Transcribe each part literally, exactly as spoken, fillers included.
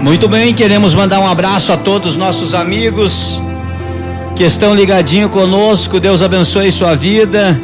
Muito bem, queremos mandar um abraço a todos os nossos amigos que estão ligadinho conosco. Deus abençoe sua vida.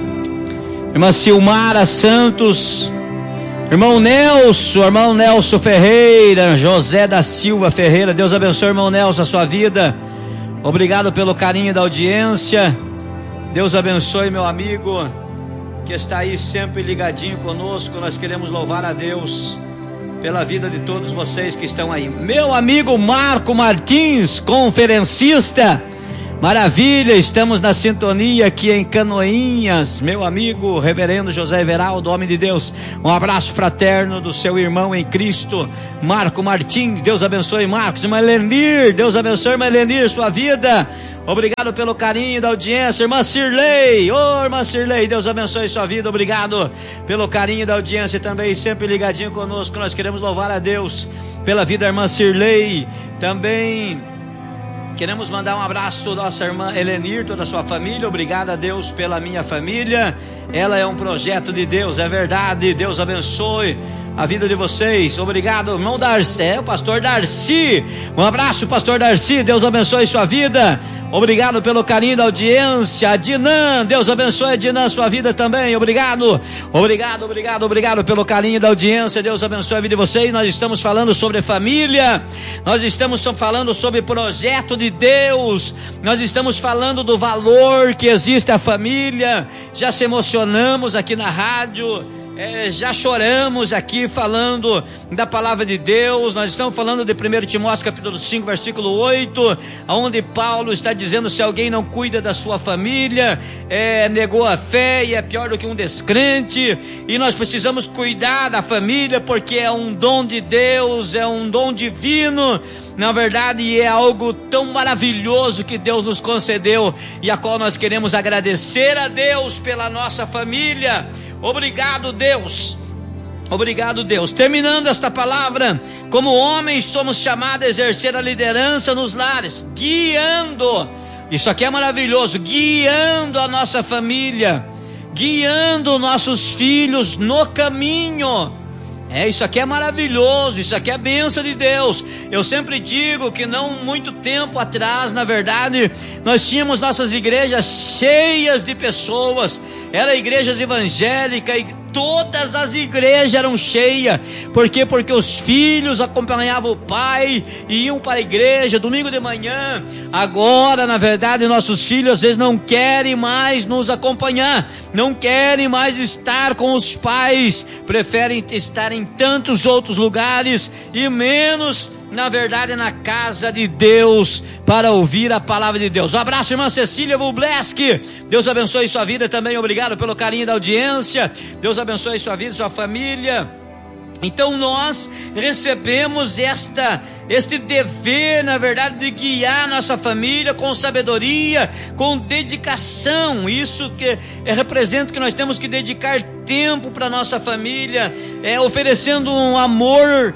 Irmã Silmara Santos, irmão Nelson, irmão Nelson Ferreira, José da Silva Ferreira. Deus abençoe, irmão Nelson, a sua vida. Obrigado pelo carinho da audiência. Deus abençoe, meu amigo, que está aí sempre ligadinho conosco. Nós queremos louvar a Deus pela vida de todos vocês que estão aí. Meu amigo Marco Martins, conferencista, maravilha, estamos na sintonia aqui em Canoinhas. Meu amigo reverendo José Everaldo, homem de Deus, um abraço fraterno do seu irmão em Cristo, Marco Martins. Deus abençoe, Marcos. Irmã Lenir, Deus abençoe, irmã Lenir, sua vida. Obrigado pelo carinho da audiência. Irmã Cirlei, ô oh, irmã Cirlei, Deus abençoe sua vida. Obrigado pelo carinho da audiência também, sempre ligadinho conosco. Nós queremos louvar a Deus pela vida da irmã Cirlei. Também queremos mandar um abraço à nossa irmã Helenir, toda a sua família. Obrigado a Deus pela minha família. Ela é um projeto de Deus, é verdade. Deus abençoe a vida de vocês. Obrigado, irmão Darcy, é o pastor Darcy. Um abraço, pastor Darcy. Deus abençoe sua vida. Obrigado pelo carinho da audiência. Dinan, Deus abençoe, Dinan, sua vida também. Obrigado, obrigado, obrigado, obrigado pelo carinho da audiência. Deus abençoe a vida de vocês. Nós estamos falando sobre família. Nós estamos falando sobre projeto de Deus. Nós estamos falando do valor que existe a família. Já se emocionamos aqui na rádio. É, já choramos aqui falando da palavra de Deus. Nós estamos falando de primeiro Timóteo capítulo cinco, versículo oito, onde Paulo está dizendo: se alguém não cuida da sua família, é, negou a fé e é pior do que um descrente. E nós precisamos cuidar da família, porque é um dom de Deus, é um dom divino, na verdade, é algo tão maravilhoso que Deus nos concedeu, e a qual nós queremos agradecer a Deus pela nossa família. Obrigado, Deus. Obrigado, Deus. Terminando esta palavra, como homens somos chamados a exercer a liderança nos lares, guiando, isso aqui é maravilhoso, guiando a nossa família, guiando nossos filhos no caminho. É, isso aqui é maravilhoso, isso aqui é a bênção de Deus. Eu sempre digo que não muito tempo atrás, na verdade, nós tínhamos nossas igrejas cheias de pessoas, eram igrejas evangélicas, e todas as igrejas eram cheias. Por quê? Porque os filhos acompanhavam o pai e iam para a igreja domingo de manhã. Agora, na verdade, nossos filhos às vezes não querem mais nos acompanhar, não querem mais estar com os pais, preferem estar em tantos outros lugares e menos, na verdade, na casa de Deus, para ouvir a palavra de Deus. Um abraço, irmã Cecília Vulbleski. Deus abençoe sua vida também. Obrigado pelo carinho da audiência. Deus abençoe sua vida, sua família. Então nós recebemos esta, este dever, na verdade, de guiar nossa família com sabedoria, com dedicação. Isso que é, representa que nós temos que dedicar tempo para nossa família, é, oferecendo um amor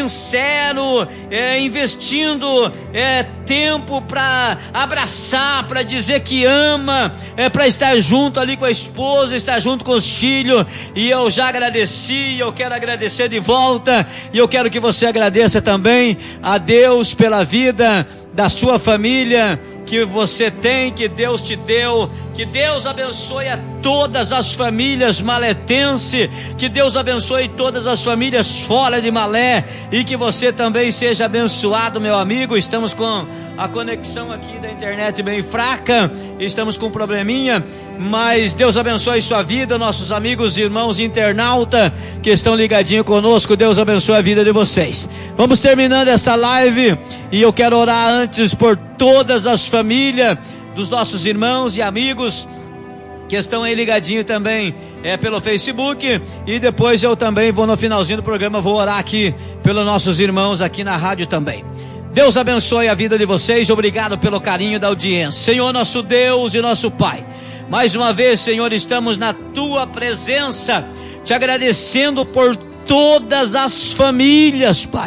sincero, é, investindo é, tempo para abraçar, para dizer que ama, é, para estar junto ali com a esposa, estar junto com os filhos. E eu já agradeci, eu quero agradecer de volta, e eu quero que você agradeça também a Deus pela vida da sua família que você tem, que Deus te deu. Que Deus abençoe a todas as famílias maletenses, que Deus abençoe todas as famílias fora de Malé, e que você também seja abençoado, meu amigo. Estamos com a conexão aqui da internet bem fraca, estamos com um probleminha, mas Deus abençoe sua vida, nossos amigos e irmãos internautas que estão ligadinhos conosco. Deus abençoe a vida de vocês. Vamos terminando essa live, e eu quero orar antes por todas as famílias dos nossos irmãos e amigos que estão aí ligadinho também é, pelo Facebook, e depois eu também vou, no finalzinho do programa, vou orar aqui pelos nossos irmãos aqui na rádio também. Deus abençoe a vida de vocês. Obrigado pelo carinho da audiência. Senhor, nosso Deus e nosso Pai, mais uma vez, Senhor, estamos na Tua presença, te agradecendo por todas as famílias, Pai.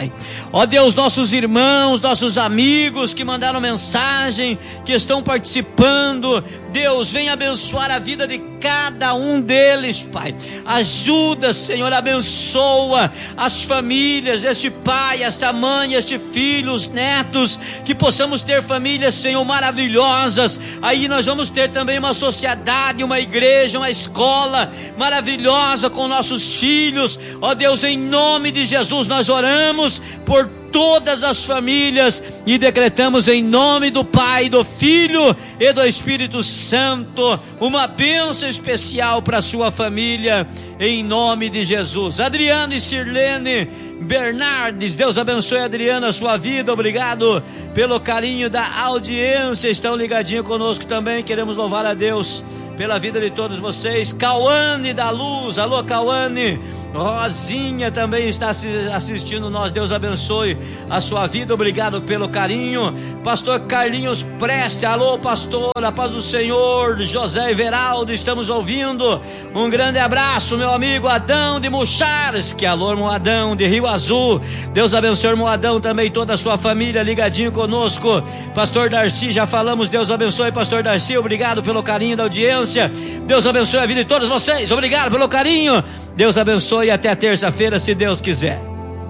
Ó Deus, nossos irmãos, nossos amigos que mandaram mensagem, que estão participando, Deus, vem abençoar a vida de cada um deles, Pai. Ajuda, Senhor, abençoa as famílias, este pai, esta mãe, este filho, os netos, que possamos ter famílias, Senhor, maravilhosas. Aí nós vamos ter também uma sociedade, uma igreja, uma escola maravilhosa com nossos filhos. Ó Deus, em nome de Jesus nós oramos por todas as famílias e decretamos em nome do Pai, do Filho e do Espírito Santo uma bênção especial para a sua família, em nome de Jesus. Adriano e Sirlene Bernardes, Deus abençoe, Adriano, a sua vida. Obrigado pelo carinho da audiência, estão ligadinhos conosco também. Queremos louvar a Deus pela vida de todos vocês. Cauane da Luz, alô Cauane. Rosinha também está assistindo nós, Deus abençoe a sua vida, obrigado pelo carinho. Pastor Carlinhos Preste, alô pastor, a paz do Senhor. José Everaldo, estamos ouvindo, um grande abraço, meu amigo Adão de Muxarski, alô Moadão de Rio Azul, Deus abençoe Moadão também, toda a sua família ligadinho conosco. Pastor Darcy, já falamos, Deus abençoe pastor Darcy, obrigado pelo carinho da audiência, Deus abençoe a vida de todos vocês, obrigado pelo carinho. Deus abençoe até a terça-feira, se Deus quiser.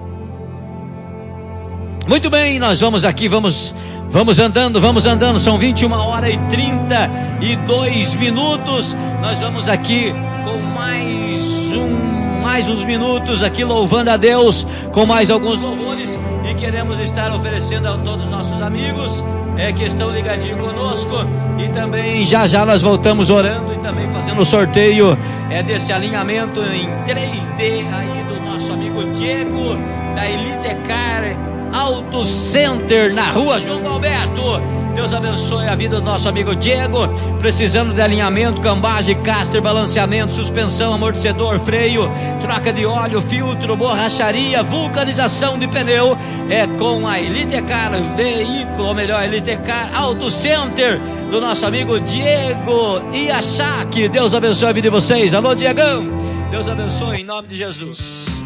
Muito bem, nós vamos aqui, vamos, vamos andando, vamos andando, são vinte e uma horas e trinta e dois minutos, nós vamos aqui com mais um, mais uns minutos aqui louvando a Deus, com mais alguns louvores, e queremos estar oferecendo a todos os nossos amigos é, que estão ligadinhos conosco, e também já já nós voltamos orando e também fazendo o sorteio é, desse alinhamento em três D aí do nosso amigo Diego, da Elitecar Auto Center, na rua João Alberto. Deus abençoe a vida do nosso amigo Diego, precisando de alinhamento, cambagem, caster, balanceamento, suspensão, amortecedor, freio, troca de óleo, filtro, borracharia, vulcanização de pneu, é com a Elitecar Veículo, ou melhor, Elitecar Auto Center, do nosso amigo Diego Iachaque. Deus abençoe a vida de vocês. Alô Diegão, Deus abençoe em nome de Jesus.